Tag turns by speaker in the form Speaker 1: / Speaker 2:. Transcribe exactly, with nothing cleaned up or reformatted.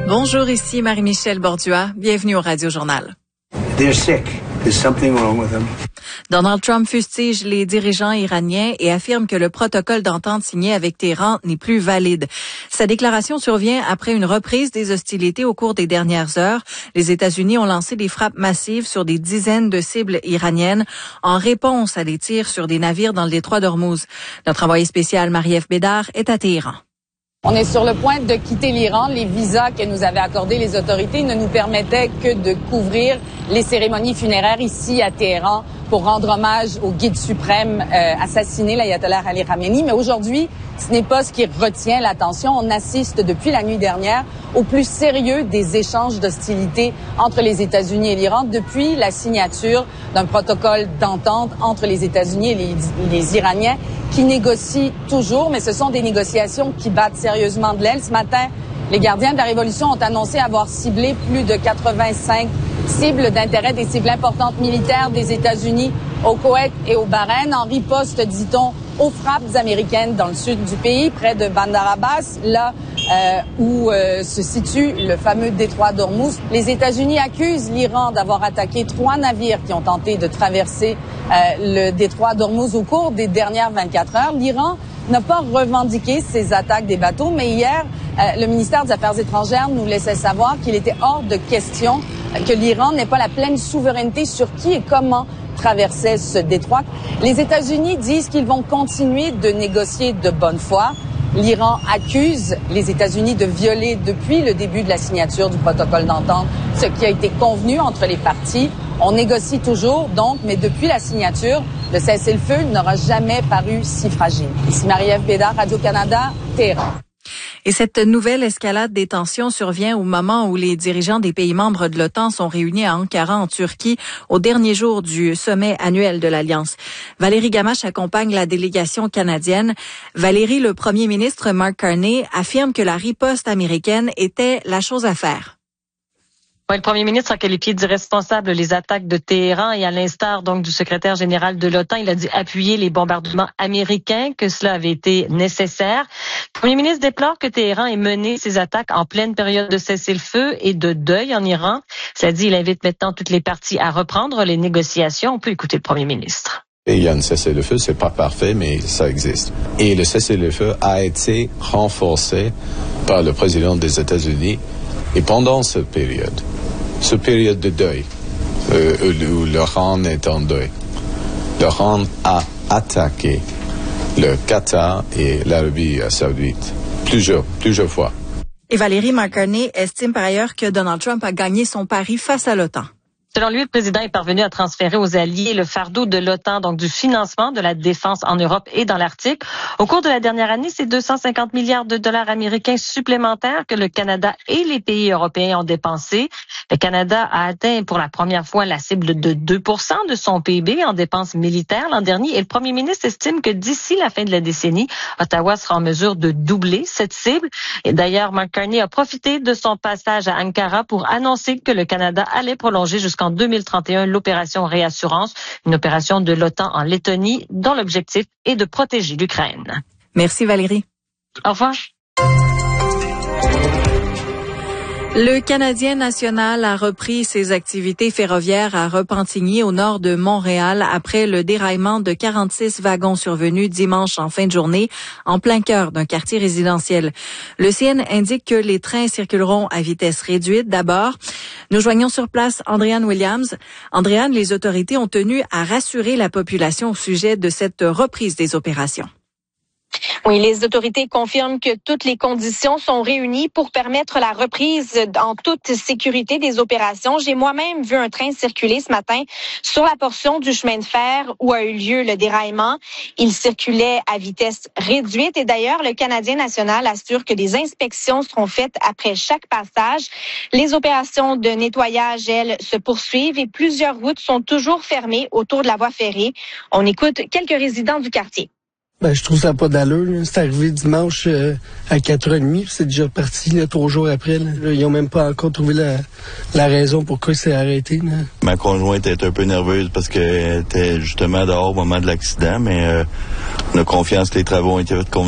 Speaker 1: Bonjour, ici Marie-Michel Bordua. Bienvenue au Radio Journal.
Speaker 2: They're sick. There's something wrong with them.
Speaker 1: Donald Trump fustige les dirigeants iraniens et affirme que le protocole d'entente signé avec Téhéran n'est plus valide. Sa déclaration survient après une reprise des hostilités au cours des dernières heures. Les États-Unis ont lancé des frappes massives sur des dizaines de cibles iraniennes en réponse à des tirs sur des navires dans le détroit d'Ormuz. Notre envoyé spécial Marie-Ève Bédard est à Téhéran.
Speaker 3: On est sur le point de quitter l'Iran. Les visas que nous avaient accordés les autorités ne nous permettaient que de couvrir les cérémonies funéraires ici à Téhéran pour rendre hommage au guide suprême euh, assassiné, l'ayatollah Ali Khamenei. Mais aujourd'hui, ce n'est pas ce qui retient l'attention. On assiste depuis la nuit dernière au plus sérieux des échanges d'hostilité entre les États-Unis et l'Iran depuis la signature d'un protocole d'entente entre les États-Unis et les, les Iraniens qui négocient toujours, mais ce sont des négociations qui battent sérieusement de l'aile. Ce matin, les gardiens de la Révolution ont annoncé avoir ciblé plus de quatre-vingt-cinq cibles d'intérêt, des cibles importantes militaires des États-Unis au Koweït et au Bahreïn, en riposte, dit-on, aux frappes américaines dans le sud du pays, près de Bandar Abbas, là euh, où euh, se situe le fameux détroit d'Ormuz. Les États-Unis accusent l'Iran d'avoir attaqué trois navires qui ont tenté de traverser euh, le détroit d'Ormuz au cours des dernières vingt-quatre heures. L'Iran n'a pas revendiqué ces attaques des bateaux, mais hier, euh, le ministère des Affaires étrangères nous laissait savoir qu'il était hors de question que l'Iran n'ait pas la pleine souveraineté sur qui et comment traversait ce détroit. Les États-Unis disent qu'ils vont continuer de négocier de bonne foi. L'Iran accuse les États-Unis de violer depuis le début de la signature du protocole d'entente ce qui a été convenu entre les parties. On négocie toujours, donc, mais depuis la signature, le cessez-le-feu n'aura jamais paru si fragile. Ici Marie-Ève Bédard, Radio-Canada, Téhéran.
Speaker 1: Et cette nouvelle escalade des tensions survient au moment où les dirigeants des pays membres de l'OTAN sont réunis à Ankara, en Turquie, au dernier jour du sommet annuel de l'Alliance. Valérie Gamache accompagne la délégation canadienne. Valérie, le premier ministre Mark Carney affirme que la riposte américaine était la chose à faire.
Speaker 4: Oui, le premier ministre a qualifié d'irresponsables les attaques de Téhéran et à l'instar donc du secrétaire général de l'OTAN, il a dit appuyer les bombardements américains, que cela avait été nécessaire. Le premier ministre déplore que Téhéran ait mené ces attaques en pleine période de cessez-le-feu et de deuil en Iran. Cela dit, il invite maintenant toutes les parties à reprendre les négociations. On peut écouter le premier ministre.
Speaker 5: Et il y a un cessez-le-feu, c'est pas parfait, mais ça existe. Et le cessez-le-feu a été renforcé par le président des États-Unis. Et pendant cette période, cette période de deuil, euh, où l'Iran est en deuil, l'Iran a attaqué le Qatar et l'Arabie saoudite plusieurs, plusieurs fois.
Speaker 1: Et Valérie McCartney estime par ailleurs que Donald Trump a gagné son pari face à l'OTAN.
Speaker 4: Selon lui, le président est parvenu à transférer aux alliés le fardeau de l'OTAN, donc du financement de la défense en Europe et dans l'Arctique. Au cours de la dernière année, c'est deux cent cinquante milliards de dollars américains supplémentaires que le Canada et les pays européens ont dépensés. Le Canada a atteint pour la première fois la cible de deux pour cent de son P I B en dépenses militaires l'an dernier et le premier ministre estime que d'ici la fin de la décennie, Ottawa sera en mesure de doubler cette cible. Et d'ailleurs, Mark Carney a profité de son passage à Ankara pour annoncer que le Canada allait prolonger jusqu'en deux mille trente et un l'opération Réassurance, une opération de l'OTAN en Lettonie dont l'objectif est de protéger l'Ukraine.
Speaker 1: Merci Valérie.
Speaker 4: Au revoir.
Speaker 1: Le Canadien national a repris ses activités ferroviaires à Repentigny, au nord de Montréal, après le déraillement de quarante-six wagons survenus dimanche en fin de journée, en plein cœur d'un quartier résidentiel. Le C N indique que les trains circuleront à vitesse réduite d'abord. Nous joignons sur place Andréane Williams. Andréane, les autorités ont tenu à rassurer la population au sujet de cette reprise des opérations.
Speaker 6: Oui, les autorités confirment que toutes les conditions sont réunies pour permettre la reprise en toute sécurité des opérations. J'ai moi-même vu un train circuler ce matin sur la portion du chemin de fer où a eu lieu le déraillement. Il circulait à vitesse réduite et d'ailleurs, le Canadien national assure que des inspections seront faites après chaque passage. Les opérations de nettoyage, elles, se poursuivent et plusieurs routes sont toujours fermées autour de la voie ferrée. On écoute quelques résidents du quartier.
Speaker 7: Ben, je trouve ça pas d'allure. C'est arrivé dimanche euh, à quatre heures trente, puis c'est déjà reparti là, trois jours après. Là. Là, ils ont même pas encore trouvé la, la raison pourquoi c'est arrêté. Là.
Speaker 8: Ma conjointe était un peu nerveuse parce qu'elle était justement dehors au moment de l'accident, mais euh, on a confiance que les travaux ont été faits comme